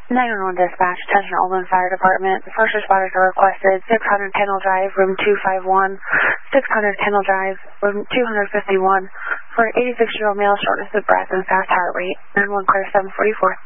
911 dispatch, attention Oldham Fire Department. First responders are requested 600 Kendall Drive, room 251, 600 Kendall Drive, room 251, for an 86-year-old male, shortness of breath and fast heart rate. 911 clear 744.